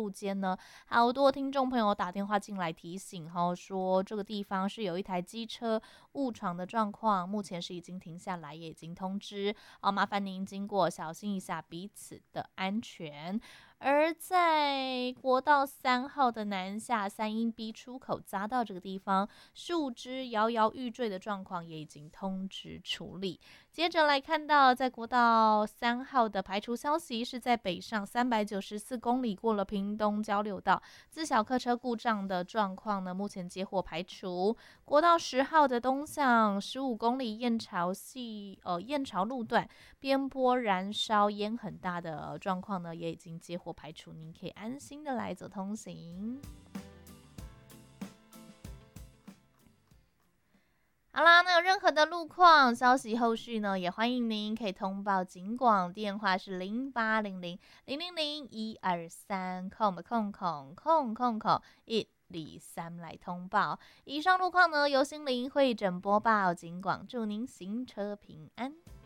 路间呢，好多听众朋友打电话进来提醒说这个地方是有一台机车误闯的状况，目前是已经停下来，也已经通知麻烦您经过小心一下彼此的安全。而在国道3号的南下三英 B 出口匝道这个地方，树枝摇摇欲坠的状况也已经通知处理。接着来看到，在国道3号的排除消息是在北上394公里过了屏东交流道，自小客车故障的状况呢，目前接获排除。国道10号的东向15公里燕巢路段边坡燃烧烟很大的状况呢，也已经接获排除，您可以安心的来走通行。好啦，那有任何的路况消息，后续呢也欢迎您可以通报警广，电话是0800-000-123空123来通报。以上路况呢由心灵会诊播报，警广祝您行车平安。